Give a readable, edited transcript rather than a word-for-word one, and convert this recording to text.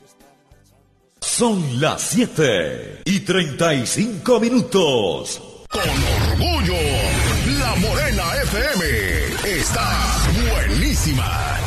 Son las 7:35. Con orgullo, La Morena FM está buenísima.